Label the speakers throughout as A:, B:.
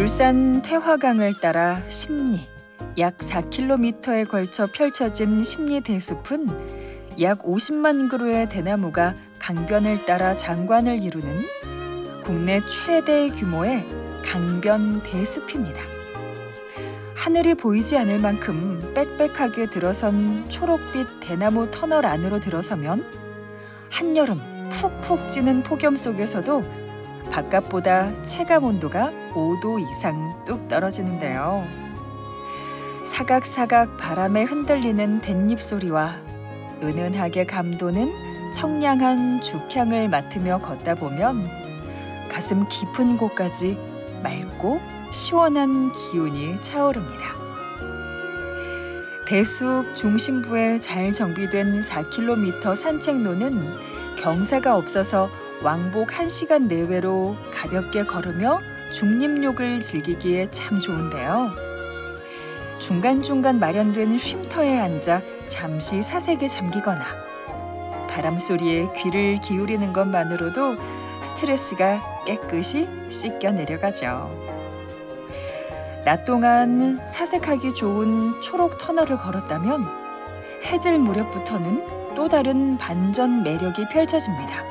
A: 울산 태화강을 따라 십리, 약 4km에 걸쳐 펼쳐진 십리 대숲은 약 50만 그루의 대나무가 강변을 따라 장관을 이루는 국내 최대 규모의 강변 대숲입니다. 하늘이 보이지 않을 만큼 빽빽하게 들어선 초록빛 대나무 터널 안으로 들어서면 한여름 푹푹 찌는 폭염 속에서도 바깥보다 체감 온도가 5도 이상 뚝 떨어지는데요. 사각사각 바람에 흔들리는 댄잎 소리와 은은하게 감도는 청량한 죽향을 맡으며 걷다 보면 가슴 깊은 곳까지 맑고 시원한 기운이 차오릅니다. 대숲 중심부에 잘 정비된 4km 산책로는 경사가 없어서 왕복 1시간 내외로 가볍게 걸으며 중림욕을 즐기기에 참 좋은데요. 중간중간 마련된 쉼터에 앉아 잠시 사색에 잠기거나 바람 소리에 귀를 기울이는 것만으로도 스트레스가 깨끗이 씻겨 내려가죠. 낮 동안 사색하기 좋은 초록 터널을 걸었다면 해질 무렵부터는 또 다른 반전 매력이 펼쳐집니다.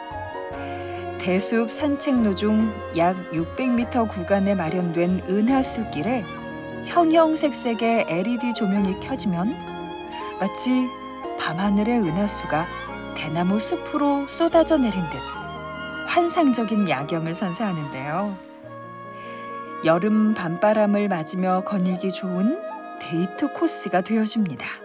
A: 대숲 산책로 중 약 600m 구간에 마련된 은하수길에 형형색색의 LED 조명이 켜지면 마치 밤하늘의 은하수가 대나무 숲으로 쏟아져 내린 듯 환상적인 야경을 선사하는데요. 여름 밤바람을 맞으며 거닐기 좋은 데이트 코스가 되어줍니다.